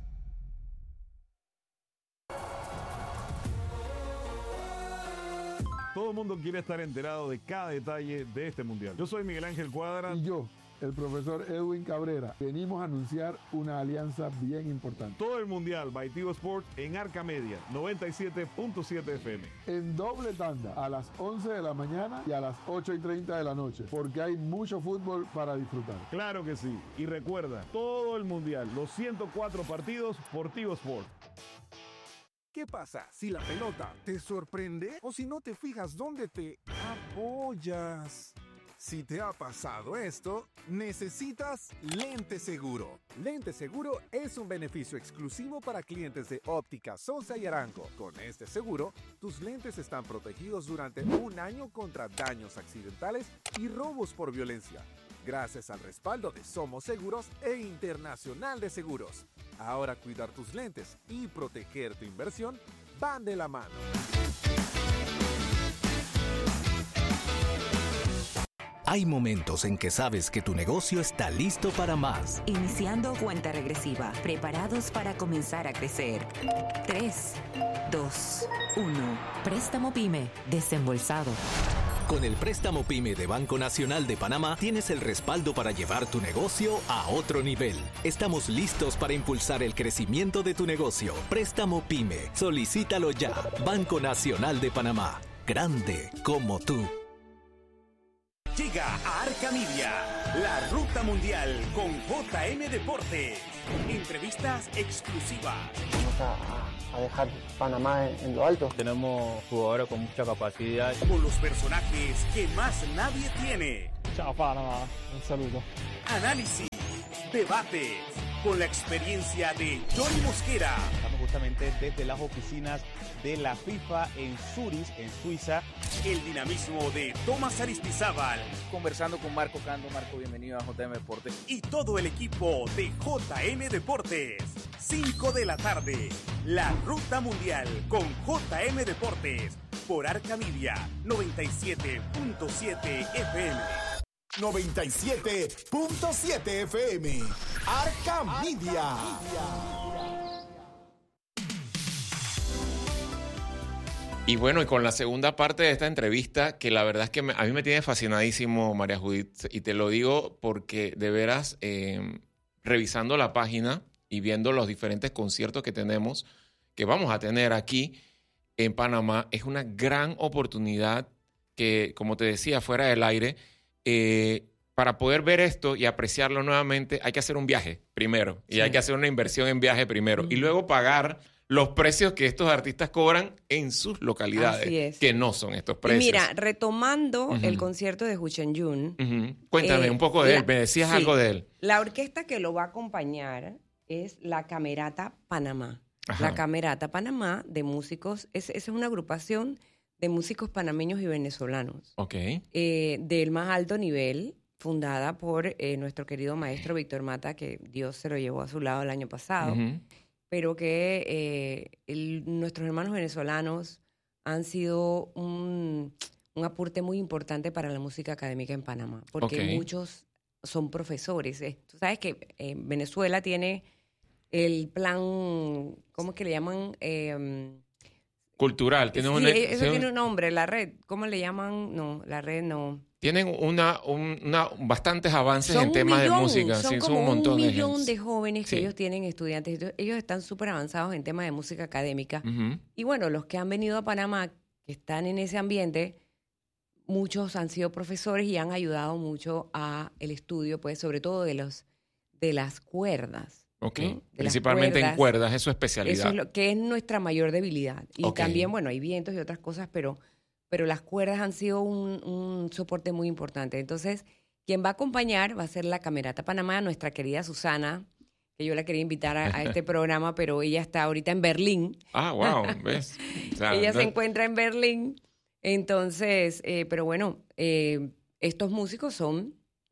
Todo el mundo quiere estar enterado de cada detalle de este mundial. Yo soy Miguel Ángel Cuadra. Y yo, el profesor Edwin Cabrera. Venimos a anunciar una alianza bien importante. Todo el mundial by Tigo Sports en Arca Media, noventa y siete punto siete F M. En doble tanda, a las once de la mañana y a las ocho y treinta de la noche, porque hay mucho fútbol para disfrutar. Claro que sí. Y recuerda, todo el mundial, los ciento cuatro partidos por Tigo Sports. ¿Qué pasa si la pelota te sorprende o si no te fijas dónde te apoyas? Si te ha pasado esto, necesitas Lente Seguro. Lente Seguro es un beneficio exclusivo para clientes de Óptica Sosa y Arango. Con este seguro, tus lentes están protegidos durante un año contra daños accidentales y robos por violencia, gracias al respaldo de Somos Seguros e Internacional de Seguros. Ahora cuidar tus lentes y proteger tu inversión van de la mano. Hay momentos en que sabes que tu negocio está listo para más. Iniciando cuenta regresiva, preparados para comenzar a crecer. tres, dos, uno. Préstamo PYME, desembolsado. Con el préstamo PYME de Banco Nacional de Panamá tienes el respaldo para llevar tu negocio a otro nivel. Estamos listos para impulsar el crecimiento de tu negocio. Préstamo PYME. Solicítalo ya. Banco Nacional de Panamá. Grande como tú. Llega a Arca Media, la ruta mundial con J M Deportes. Entrevistas exclusivas. Vamos a, a dejar Panamá en, en lo alto. Tenemos jugadores con mucha capacidad. Con los personajes que más nadie tiene. Chao Panamá, un saludo. Análisis, debates, con la experiencia de Johnny Mosquera. Estamos justamente desde las oficinas de la FIFA en Zurich, en Suiza. El dinamismo de Tomás Aristizábal. Conversando con Marco Cando. Marco, bienvenido a J M Deportes. Y todo el equipo de J M Deportes. cinco de la tarde. La Ruta Mundial con J M Deportes por Arca Media noventa y siete punto siete F M. noventa y siete punto siete F M. Arca Media. Y bueno, y con la segunda parte de esta entrevista, que la verdad es que me, a mí me tiene fascinadísimo, María Judith, y te lo digo porque de veras, eh, revisando la página y viendo los diferentes conciertos que tenemos, que vamos a tener aquí en Panamá, es una gran oportunidad que, como te decía, fuera del aire, eh, para poder ver esto y apreciarlo nuevamente, hay que hacer un viaje primero, y sí. hay que hacer una inversión en viaje primero, mm. y luego pagar los precios que estos artistas cobran en sus localidades, que no son estos precios. Y mira, retomando uh-huh. el concierto de Huchen Yun. Uh-huh. Cuéntame eh, un poco de la, él, me decías sí, algo de él. La orquesta que lo va a acompañar es la Camerata Panamá. Ajá. La Camerata Panamá de músicos, es, es una agrupación de músicos panameños y venezolanos. Ok. Eh, del más alto nivel, fundada por eh, nuestro querido maestro Víctor Mata, que Dios se lo llevó a su lado el año pasado. Uh-huh. Pero que eh, el, nuestros hermanos venezolanos han sido un, un aporte muy importante para la música académica en Panamá, porque okay. muchos son profesores. ¿eh? Tú sabes que eh, Venezuela tiene el plan, ¿cómo es que le llaman? Eh, Cultural. Tiene sí, una, eso tiene tiene un nombre, la red. ¿Cómo le llaman? No, la red no. Tienen una, un, una bastantes avances son en temas millón, de música. Son sí, como son un montón un de millón gente. de jóvenes que sí. ellos tienen estudiantes. Entonces, ellos están súper avanzados en temas de música académica. Uh-huh. Y bueno, los que han venido a Panamá, que están en ese ambiente, muchos han sido profesores y han ayudado mucho a el estudio, pues sobre todo de los de las cuerdas. Ok, ¿no? principalmente cuerdas, en cuerdas, es su especialidad. Eso es lo que es nuestra mayor debilidad. Y okay. también, bueno, hay vientos y otras cosas, pero, pero las cuerdas han sido un, un soporte muy importante. Entonces, quien va a acompañar va a ser la Camerata Panamá, nuestra querida Susana, que yo la quería invitar a, a este programa, pero ella está ahorita en Berlín. Ah, wow, ¿ves? O sea, ella no... se encuentra en Berlín. Entonces, eh, pero bueno, eh, estos músicos son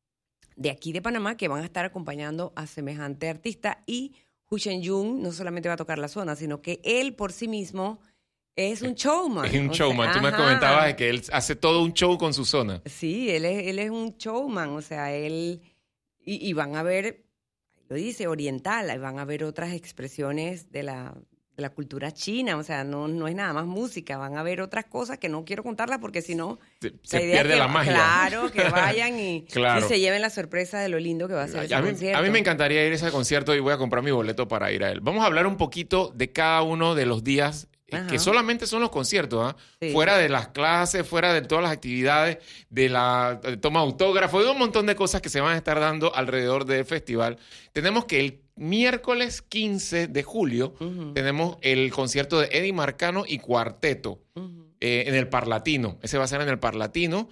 de aquí de Panamá que van a estar acompañando a semejante artista, y Huchen Yun no solamente va a tocar la zona, sino que él por sí mismo es un showman. Es un showman. O sea, tú ajá. me comentabas de que él hace todo un show con su zona. Sí, él es, él es un showman. O sea, él... Y, y van a ver, lo dice, oriental. Van a ver otras expresiones de la, de la cultura china. O sea, no, no es nada más música. Van a ver otras cosas que no quiero contarlas porque si no... Se, se pierde que, la magia. Claro, que vayan y, claro. y se lleven la sorpresa de lo lindo que va a ser ese a mí, concierto. A mí me encantaría ir a ese concierto y voy a comprar mi boleto para ir a él. Vamos a hablar un poquito de cada uno de los días... Ajá. Que solamente son los conciertos, ¿eh? Sí. Fuera de las clases, fuera de todas las actividades, de la de toma autógrafo, de un montón de cosas que se van a estar dando alrededor del festival. Tenemos que el miércoles quince de julio uh-huh. tenemos el concierto de Eddie Marcano y Cuarteto uh-huh. eh, en el Parlatino. Ese va a ser en el Parlatino.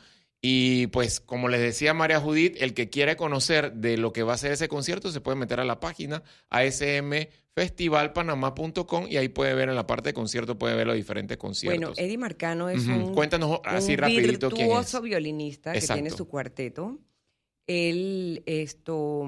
Y pues, como les decía María Judith, el que quiere conocer de lo que va a ser ese concierto se puede meter a la página a s m festival panamá punto com y ahí puede ver en la parte de concierto, puede ver los diferentes conciertos. Bueno, Eddie Marcano es uh-huh. un, Cuéntanos así un rapidito virtuoso quién es. violinista Exacto. que tiene su cuarteto. Él, esto,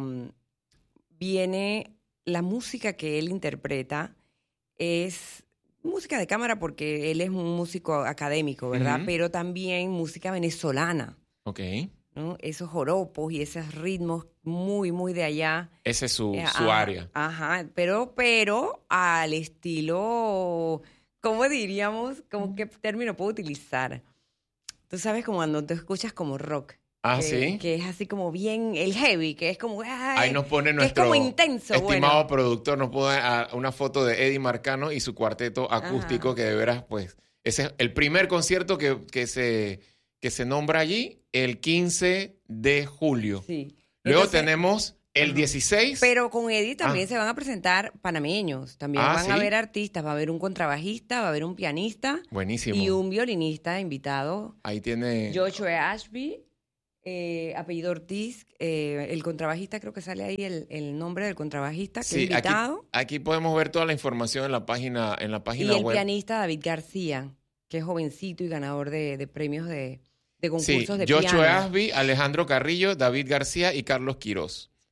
viene, la música que él interpreta es... música de cámara porque él es un músico académico, ¿verdad? Uh-huh. Pero también música venezolana. Ok. ¿No? Esos joropos y esos ritmos muy, muy de allá. Ese es su, eh, su a, área. Ajá, pero, pero al estilo, ¿cómo diríamos? ¿Cómo qué término puedo utilizar? Tú sabes como cuando te escuchas como rock. Ah, que, ¿sí? Que es así como bien, el heavy, que es como... Ay, ahí nos pone nuestro es como intenso, estimado bueno. productor, nos pone a, una foto de Eddie Marcano y su cuarteto acústico, ajá. que de veras, pues, ese es el primer concierto que, que, se, que se nombra allí, el quince de julio. Sí. Luego Entonces, tenemos el dieciséis. Pero con Eddie también ah. se van a presentar panameños. También ah, van ¿sí? a haber artistas. Va a haber un contrabajista, va a haber un pianista. Buenísimo. Y un violinista invitado. Ahí tiene... Joshua Ashby, eh, apellido Ortiz. Eh, el contrabajista, creo que sale ahí el, el nombre del contrabajista que sí, es invitado. Aquí, aquí podemos ver toda la información en la página, en la página y el web. pianista David García, que es jovencito y ganador de, de premios de... de concursos sí, de Joshua piano. Ashby, Alejandro Carrillo, David García y Carlos Quirós.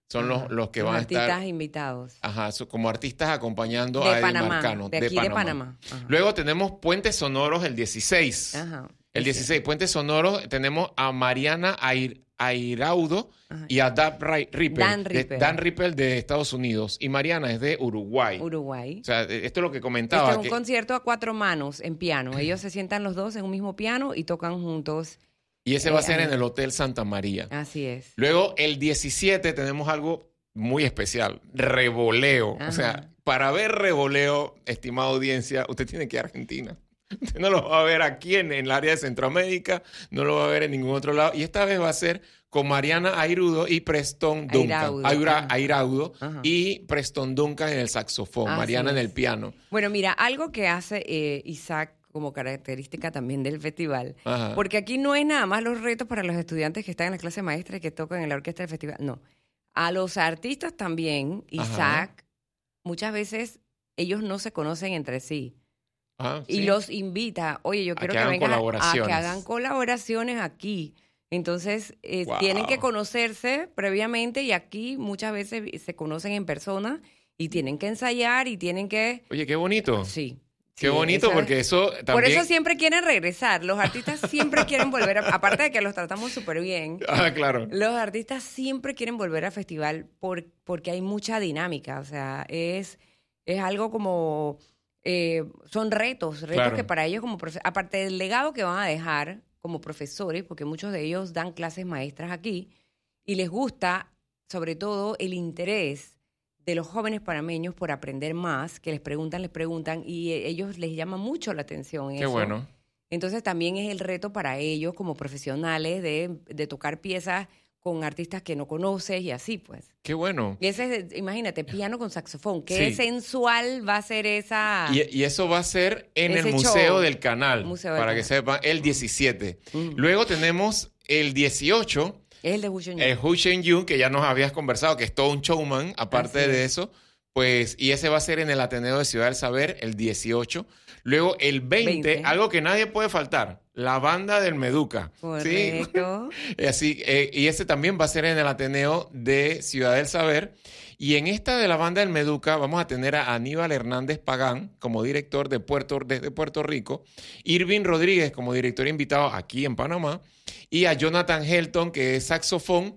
son los, los que los van a artistas estar... invitados. Ajá, so, como artistas acompañando de a Eddie Panamá, Marcano. de aquí de Panamá. De Panamá. Luego tenemos Puentes Sonoros el dieciséis. Ajá. El dieciséis, Puentes Sonoros, tenemos a Mariana Air, Airaudo Ajá. y a Dan Rippel, Dan de, Rippel. Dan Rippel de Estados Unidos. Y Mariana es de Uruguay. Uruguay. O sea, esto es lo que comentaba. Este es un que, concierto a cuatro manos en piano. Ellos se sientan los dos en un mismo piano y tocan juntos. y ese va a eh, ser ahí. en el Hotel Santa María. Así es. Luego, el diecisiete, tenemos algo muy especial. Revoleo. Ajá. O sea, para ver revoleo, estimada audiencia, usted tiene que ir a Argentina. Usted no lo va a ver aquí en, en el área de Centroamérica, no lo va a ver en ningún otro lado. Y esta vez va a ser con Mariana Airudo y Preston Duncan. Airaudo. Aira- Ajá. Airaudo Ajá. y Preston Duncan en el saxofón, Así Mariana en es. el piano. Bueno, mira, algo que hace eh, Isaac como característica también del festival, Ajá. porque aquí no es nada más los retos para los estudiantes que están en la clase maestra y que tocan en la orquesta del festival, no. A los artistas también, Isaac, muchas veces ellos no se conocen entre sí. Ah, Y sí. los invita, oye, yo A quiero que que, hagan vengan a- a, colaboraciones. que hagan colaboraciones aquí. Entonces, eh, Wow. tienen que conocerse previamente y aquí muchas veces se conocen en persona y tienen que ensayar y tienen que... Oye, qué bonito. Sí. Qué sí, bonito, eso es- porque eso también... Por eso siempre quieren regresar. Los artistas siempre quieren volver, a- aparte de que los tratamos súper bien, Ah, claro. los artistas siempre quieren volver al festival por, porque hay mucha dinámica. O sea, es, es algo como... eh, son retos, retos Claro. que para ellos como profe- aparte del legado que van a dejar como profesores, porque muchos de ellos dan clases maestras aquí, y les gusta sobre todo el interés de los jóvenes panameños por aprender más, que les preguntan, les preguntan, y eh, ellos les llama mucho la atención Qué eso. bueno. Entonces también es el reto para ellos como profesionales de, de tocar piezas con artistas que no conoces y así pues. Qué bueno. Y ese es, imagínate, piano con saxofón. Qué Sí. sensual va a ser esa... Y, y eso va a ser en Ese el Museo show. del Canal, Museo del para que Canal. sepan, el diecisiete. Mm. Luego tenemos el dieciocho, Es el de Wu Chun-Yun. el Hu Shen-Yun, que ya nos habías conversado, que es todo un showman, aparte Así de es. eso. Pues, y ese va a ser en el Ateneo de Ciudad del Saber, el dieciocho. Luego, el veinte, veinte. algo que nadie puede faltar, la banda del Meduca. ¿sí? Correcto. Así, eh, y ese también va a ser en el Ateneo de Ciudad del Saber. Y en esta de la banda del Meduca vamos a tener a Aníbal Hernández Pagán como director de Puerto, desde Puerto Rico, Irving Rodríguez como director invitado aquí en Panamá, y a Jonathan Helton, que es saxofón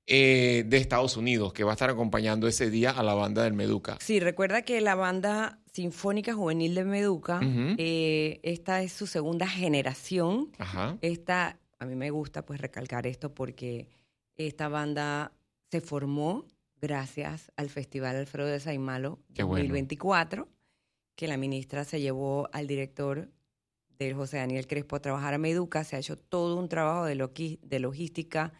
eh, de Estados Unidos, que va a estar acompañando ese día a la banda del Meduca. Sí, recuerda que la banda Sinfónica Juvenil de Meduca, Ujú. eh, esta es su segunda generación. Ajá. Esta, a mí me gusta pues recalcar esto porque esta banda se formó gracias al Festival Alfredo de Saimalo Qué bueno. dos mil veinticuatro, que la ministra se llevó al director del José Daniel Crespo a trabajar a Meduca. Se ha hecho todo un trabajo de, loqui- de logística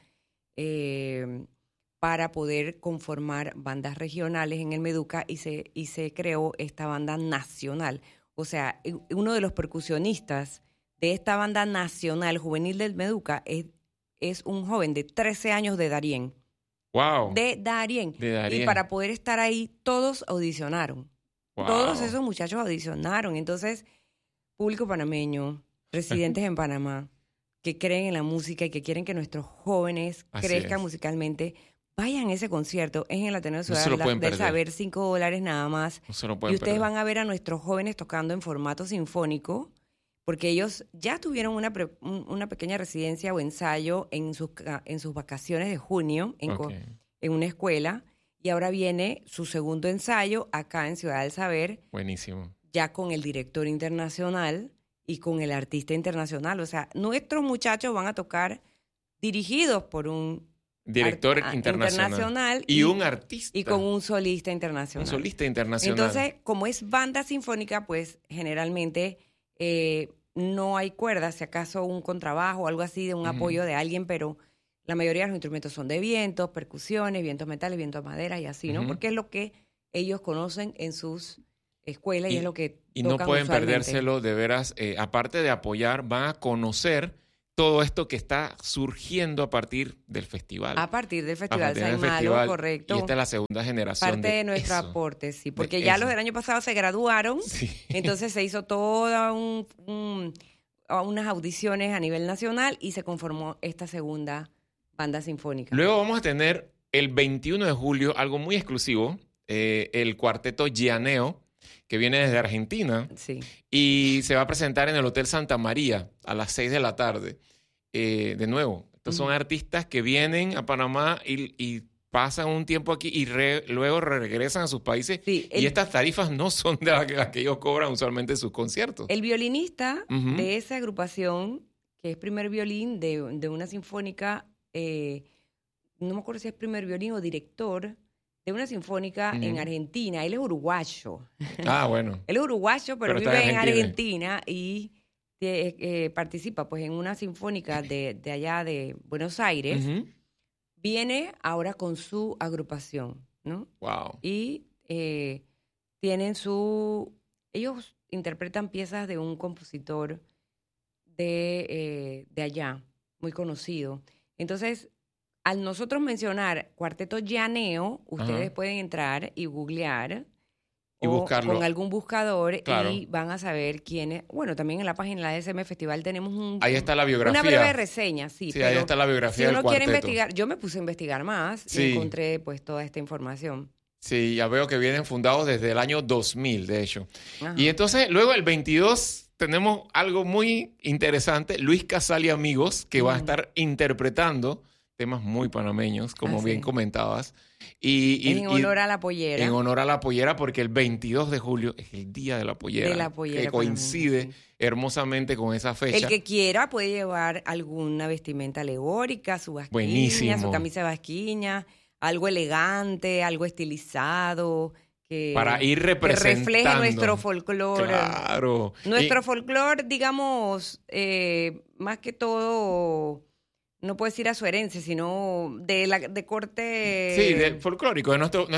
eh, para poder conformar bandas regionales en el Meduca y se, y se creó esta banda nacional. O sea, e- uno de los percusionistas de esta banda nacional juvenil del Meduca es, es un joven de trece años de Darién. Wow. De Darién. De Darién. Y para poder estar ahí, todos audicionaron. Wow. Todos esos muchachos audicionaron. Entonces, público panameño, residentes en Panamá, que creen en la música y que quieren que nuestros jóvenes Así crezcan es. musicalmente, vayan a ese concierto. Es en el Ateneo de Ciudad se lo del- pueden del perder. Saber, cinco dólares nada más. No se lo Y pueden ustedes perder. van a ver a nuestros jóvenes tocando en formato sinfónico, porque ellos ya tuvieron una, pre- un- una pequeña residencia o ensayo en sus, ca- en sus vacaciones de junio en, co- Ok. en una escuela, y ahora viene su segundo ensayo acá en Ciudad del Saber, Buenísimo. ya con el director internacional y con el artista internacional. O sea, nuestros muchachos van a tocar dirigidos por un Director art- internacional. internacional Y un artista. y con un solista internacional. Un solista internacional. Entonces, como es banda sinfónica, pues generalmente eh, no hay cuerdas, si acaso un contrabajo o algo así de un Ujú. apoyo de alguien, pero la mayoría de los instrumentos son de vientos, percusiones, vientos metales, vientos madera y así, ¿no? Ujú. Porque es lo que ellos conocen en sus escuelas y, Y- es lo que Y no tocan pueden usualmente. perdérselo, de veras, eh, aparte de apoyar, van a conocer todo esto que está surgiendo a partir del festival. A partir del A Festival partir del Saimalo, festival. correcto. Y esta es la segunda generación Parte de, de nuestro eso. aporte, sí, De porque ya eso. los del año pasado se graduaron, Sí. entonces se hizo toda un, un- unas audiciones a nivel nacional y se conformó esta segunda banda sinfónica. Luego vamos a tener el veintiuno de julio, algo muy exclusivo, eh, el cuarteto Llaneo, que viene desde Argentina, sí. y se va a presentar en el Hotel Santa María a las seis de la tarde. Eh, de nuevo, estos uh-huh. son artistas que vienen a Panamá y, y pasan un tiempo aquí y re, luego regresan a sus países. Sí, el, y estas tarifas no son de las que, las que ellos cobran usualmente en sus conciertos. El violinista uh-huh. de esa agrupación, que es primer violín de, de una sinfónica, eh, no me acuerdo si es primer violín o director de una sinfónica uh-huh. en Argentina. Él es uruguayo. Ah, bueno. Él es uruguayo, pero, pero vive en Argentina, Argentina y eh, eh, participa pues en una sinfónica de, de allá de Buenos Aires. Uh-huh. Viene ahora con su agrupación, ¿no? Wow. Y eh, tienen su... Ellos interpretan piezas de un compositor de, eh, de allá, muy conocido. Entonces, al nosotros mencionar Cuarteto Llaneo, ustedes Ajá. pueden entrar y googlear y o buscarlo con algún buscador claro. y van a saber quién es. Bueno, también en la página de la D S M Festival tenemos un, ahí está la biografía. Una breve reseña, sí. Sí, pero ahí está la biografía si del uno quiere cuarteto. investigar, yo me puse a investigar más sí. y encontré pues toda esta información. Sí, ya veo que vienen fundados desde el año dos mil, de hecho. Ajá. Y entonces, luego el veintidós, tenemos algo muy interesante. Luis Casal y Amigos, que mm. va a estar interpretando temas muy panameños, como ah, bien sí. comentabas. Y, y, en honor a la pollera. En honor a la pollera, porque el veintidós de julio es el Día de la Pollera. De la pollera. Que coincide sí. hermosamente con esa fecha. El que quiera puede llevar alguna vestimenta alegórica, su basquiña, Buenísimo. Su camisa de basquiña, algo elegante, algo estilizado. Que, para ir representando. Que refleje nuestro folclore. Claro. Nuestro y, folclore, digamos, eh, más que todo... No puedo decir a su herencia, sino de la de corte... Sí, de folclórico, de nuestro,